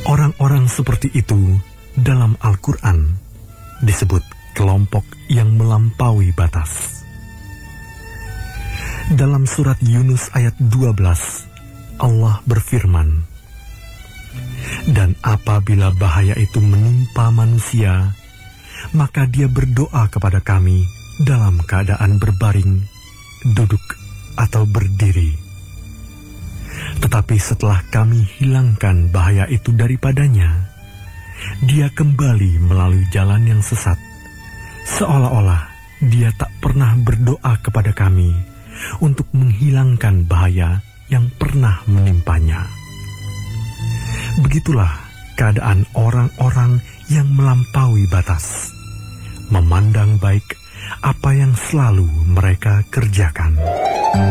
Orang-orang seperti itu dalam Al-Quran disebut kelompok yang melampaui batas. Dalam surat Yunus ayat 12, Allah berfirman, "Dan apabila bahaya itu menimpa manusia, maka dia berdoa kepada kami dalam keadaan berbaring, duduk, atau berdiri. Tetapi setelah kami hilangkan bahaya itu daripadanya, dia kembali melalui jalan yang sesat, seolah-olah dia tak pernah berdoa kepada kami untuk menghilangkan bahaya yang pernah menimpanya." Begitulah keadaan orang-orang yang melampaui batas, memandang baik apa yang selalu mereka kerjakan.